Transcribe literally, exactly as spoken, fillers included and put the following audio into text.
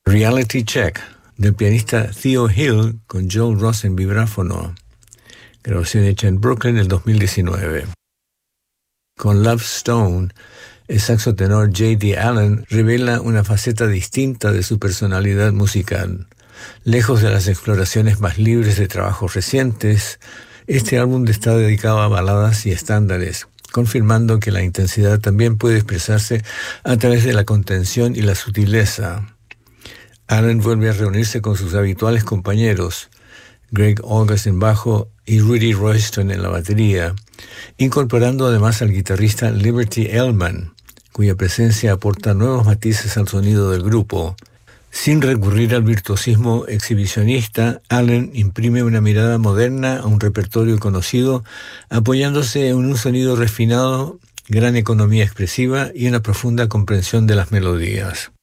Reality Check, del pianista Theo Hill con Joel Ross en vibráfono, grabación hecha en Brooklyn en el dos mil diecinueve. Con Love Stone, el saxotenor J D Allen revela una faceta distinta de su personalidad musical. Lejos de las exploraciones más libres de trabajos recientes, este álbum está dedicado a baladas y estándares, confirmando que la intensidad también puede expresarse a través de la contención y la sutileza. Allen vuelve a reunirse con sus habituales compañeros, Greg August en bajo y Rudy Royston en la batería, incorporando además al guitarrista Liberty Ellman, cuya presencia aporta nuevos matices al sonido del grupo. Sin recurrir al virtuosismo exhibicionista, Allen imprime una mirada moderna a un repertorio conocido, apoyándose en un sonido refinado, gran economía expresiva y una profunda comprensión de las melodías.